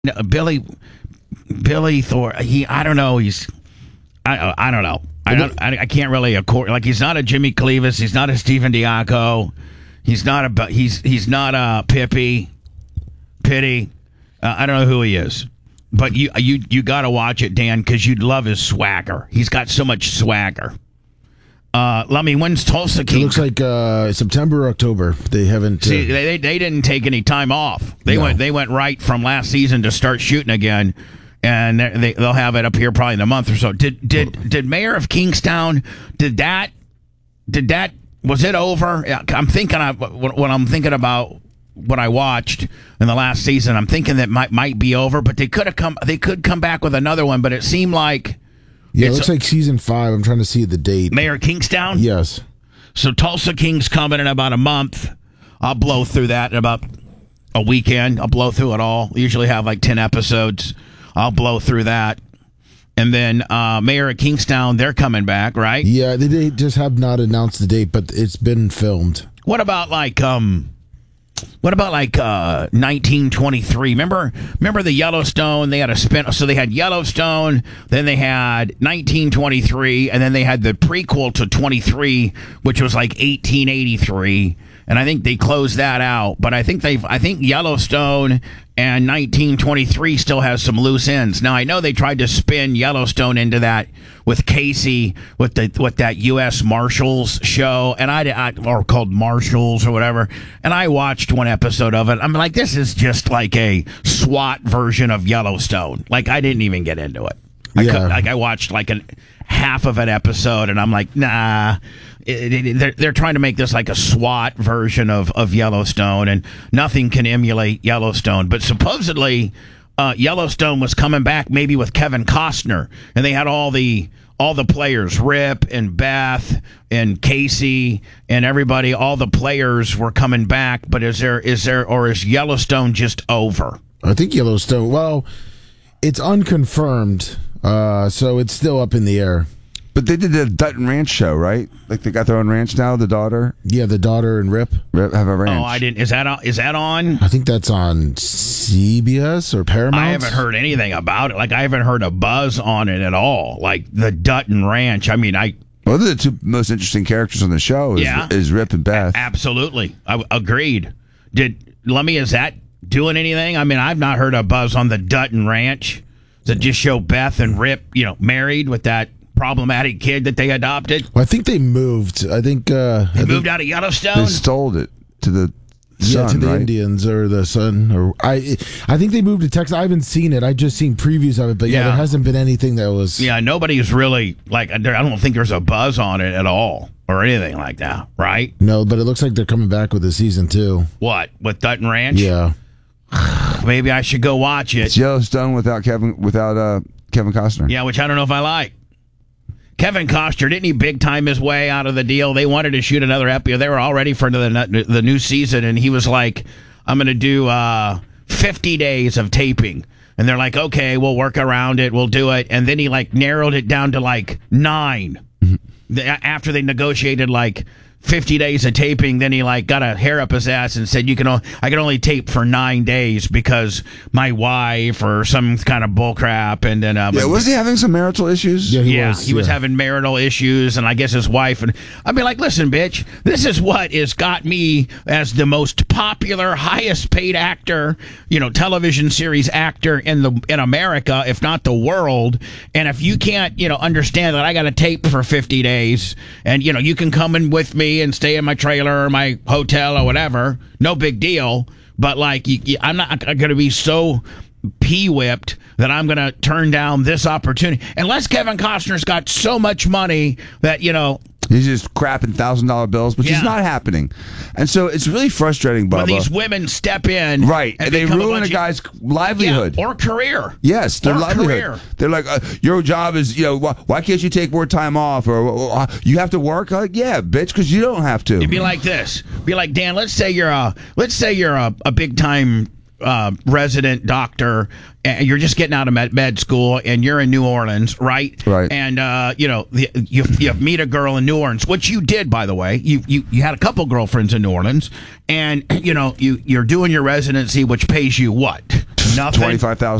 No, Billy Thor. I don't know. I don't know. I can't really accord. Like, he's not a Jimmy Cleavis. He's not a Stephen Diaco. He's not a Pity. I don't know who he is. But you got to watch it, Dan, because you'd love his swagger. He's got so much swagger. When's Tulsa King? It looks like September or October. They haven't. See, they didn't take any time off. They went right from last season to start shooting again, and they'll have it up here probably in a month or so. Did Mayor of Kingstown? Did that? Was it over? I'm thinking when I'm thinking about what I watched in the last season. I'm thinking that might be over, but they could come back with another one. But it seemed like. Yeah, it looks like season 5. I'm trying to see the date. Mayor of Kingstown? Yes. So Tulsa King's coming in about a month. I'll blow through that in about a weekend. I'll blow through it all. We usually have like 10 episodes. I'll blow through that. And then Mayor of Kingstown, they're coming back, right? Yeah, they just have not announced the date, but it's been filmed. What about 1923? Remember the Yellowstone? They had a spin. So they had Yellowstone, then they had 1923, and then they had the prequel to 23, which was like 1883. And I think they closed that out. But I think Yellowstone and 1923 still has some loose ends. Now, I know they tried to spin Yellowstone into that with Casey, with that U.S. Marshals show, and or called Marshals or whatever. And I watched one episode of it. I'm like, this is just like a SWAT version of Yellowstone. Like, I didn't even get into it. I watched like half of an episode, and I'm like, nah. They're trying to make this like a SWAT version of Yellowstone, and nothing can emulate Yellowstone. But supposedly, Yellowstone was coming back maybe with Kevin Costner, and they had all the players, Rip and Beth and Casey and everybody. All the players were coming back. But is Yellowstone just over? I think Yellowstone. Well, it's unconfirmed, so it's still up in the air. But they did the Dutton Ranch show, right? Like, they got their own ranch now, the daughter? Yeah, the daughter and Rip have a ranch. Oh, I didn't. Is that on? I think that's on CBS or Paramount. I haven't heard anything about it. Like, I haven't heard a buzz on it at all. Like, the Dutton Ranch. I mean, well, they're the two most interesting characters on the show is Rip and Beth. Absolutely. I agreed. Is that doing anything? I mean, I've not heard a buzz on the Dutton Ranch. Does it just show Beth and Rip, married with that problematic kid that they adopted? Well, I think they moved. I think they moved out of Yellowstone. They stole it to the son, to the right? Indians or the son. Or I think they moved to Texas. I haven't seen it. I just seen previews of it. But there hasn't been anything that was. Yeah, nobody's really I don't think there's a buzz on it at all or anything like that, right? No, but it looks like they're coming back with a season 2. What, with Dutton Ranch? Yeah. Maybe I should go watch it. It's Yellowstone without Kevin Costner. Yeah, which I don't know if I like. Kevin Costner, didn't he big time his way out of the deal? They wanted to shoot another episode. They were all ready for the new season, and he was like, I'm going to do 50 days of taping. And they're like, okay, we'll work around it. We'll do it. And then he narrowed it down to 9. After they negotiated 50 days of taping, then he got a hair up his ass and said, I can only tape for 9 days because my wife or some kind of bull crap. And then was he having some marital issues? Yeah, he was having marital issues, and I guess his wife. And I'd be like, listen, bitch, this is what has got me as the most popular, highest paid actor, television series actor in America, if not the world. And if you can't, understand that I got to tape for 50 days, and you can come in with me and stay in my trailer or my hotel or whatever, no big deal. But I'm not going to be so pee-whipped that I'm going to turn down this opportunity unless Kevin Costner's got so much money that he's just crapping $1,000 bills, which is not happening. And so it's really frustrating, Bubba. When these women step in, right, and they ruin a guy's livelihood or career. Yes, their livelihood. Career. They're like, your job is, why can't you take more time off, or you have to work? Yeah, bitch, because you don't have to. It'd be like this. Be like, Dan. Let's say you're a big time resident doctor, and you're just getting out of med school, and you're in New Orleans, right? Right. And you meet a girl in New Orleans, which you did, by the way. You had a couple girlfriends in New Orleans, and you're doing your residency, which pays you what? Nothing. $25,000